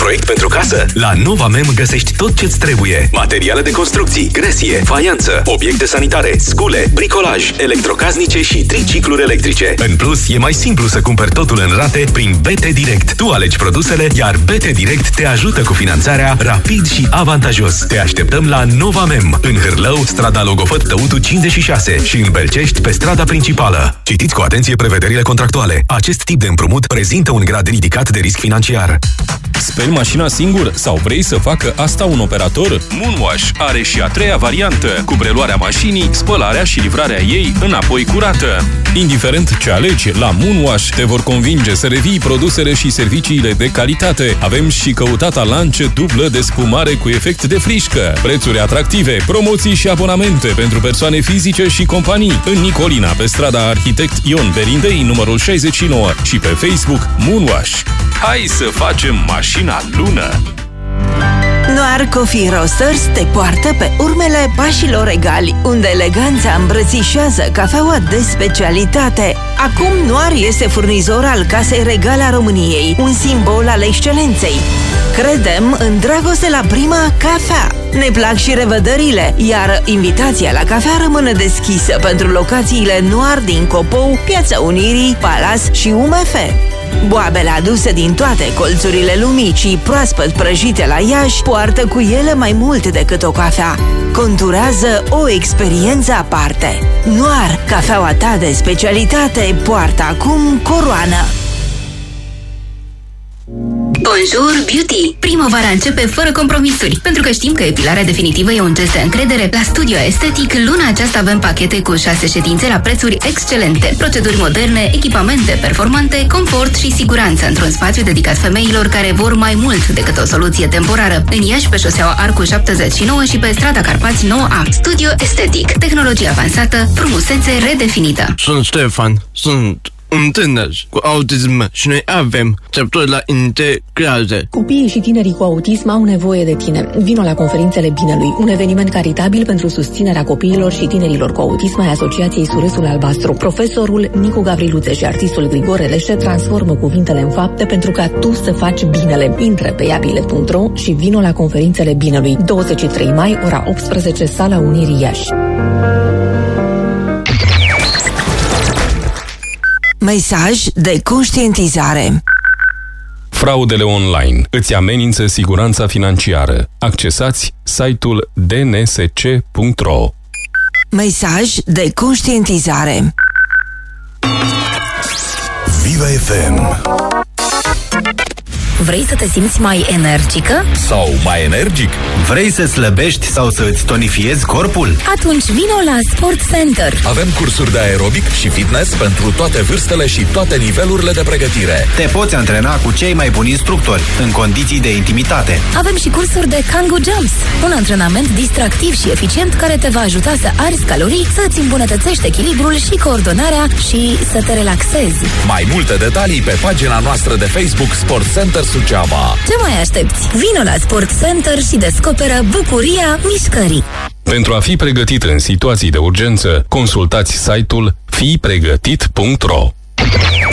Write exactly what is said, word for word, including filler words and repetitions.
proiect pentru casă? La Novamem găsești tot ce-ți trebuie. Materiale de construcții, gresie, faianță, obiecte sanitare, scule, bricolaj, electrocasnice și tricicluri electrice. În plus, e mai simplu să cumperi totul în rate prin B T Direct. Tu alegi produsele, iar B T Direct te ajută cu finanțarea rapid și avantajos. Te așteptăm la Novamem, în Hârlău, strada Logofăt Tăutu cincizeci și șase și în Belcești, pe strada principală. Citiți cu atenție prevederile contractuale. Acest tip de împrumut prezintă un grad ridicat de risc financiar. Speli mașina singur sau vrei să facă asta un operator? Moonwash are și a treia variantă, cu preluarea mașinii, spălarea și livrarea ei înapoi curată. Indiferent ce alegi, la Moonwash te vor convinge să revii produsele și serviciile de calitate. Avem și căutata lance dublă de spumare cu efect de frișcă, prețuri atractive, promoții și abonamente pentru persoane fizice și companii. În Nicolina, pe strada Arhitect Ion Berindei, numărul șaizeci și nouă, și pe Facebook Moonwash. Hai să facem mașina lună! Noir Coffee Roasters te poartă pe urmele pașilor egali, unde eleganța îmbrățișează cafeaua de specialitate. Acum Noir este furnizor al Casei Regale a României, un simbol al excelenței. Credem în dragoste la prima cafea. Ne plac și revederile, iar invitația la cafea rămâne deschisă pentru locațiile Noir din Copou, Piața Unirii, Palas și U M F. Boabele aduse din toate colțurile lumii și proaspăt prăjite la Iași poartă cu ele mai mult decât o cafea. Conturează o experiență aparte. Noir, cafeaua ta de specialitate, poartă acum coroană. Bonjour Beauty! Primăvara începe fără compromisuri. Pentru că știm că epilarea definitivă e un gest de încredere, la Studio Estetic luna aceasta avem pachete cu șase ședințe la prețuri excelente, proceduri moderne, echipamente performante, confort și siguranță într-un spațiu dedicat femeilor care vor mai mult decât o soluție temporară. În Iași, pe șoseaua Arcu șaptezeci și nouă și pe strada Carpați nouă A. Studio Estetic. Tehnologie avansată, frumusețe redefinită. Sunt Ștefan. Sunt un tânăr cu autism și noi avem trepturi la integrare. Copiii și tinerii cu autism au nevoie de tine. Vino la conferințele Binelui, un eveniment caritabil pentru susținerea copiilor și tinerilor cu autism ai Asociației Surâsul Albastru. Profesorul Nicu Gavriluțe și artistul Grigore Leșe transformă cuvintele în fapte pentru ca tu să faci binele. Intră pe iabilet punct ro și vino la conferințele Binelui. douăzeci și trei mai, ora optsprezece, Sala Unirii Iași. Mesaj de conștientizare. Fraudele online îți amenință siguranța financiară. Accesați site-ul d n s c punct r o. Mesaj de conștientizare. Viva F M. Vrei să te simți mai energică? Sau mai energic? Vrei să slăbești sau să îți tonifiezi corpul? Atunci vino la Sport Center. Avem cursuri de aerobic și fitness pentru toate vârstele și toate nivelurile de pregătire. Te poți antrena cu cei mai buni instructori, în condiții de intimitate. Avem și cursuri de Kangoo Jumps, un antrenament distractiv și eficient care te va ajuta să arzi calorii, să îți îmbunătățești echilibrul și coordonarea și să te relaxezi. Mai multe detalii pe pagina noastră de Facebook Sport Center Suceava. Ce mai aștepți? Vino la Sport Center și descoperă bucuria mișcării. Pentru a fi pregătit în situații de urgență, consultați site-ul fi pregătit punct r o.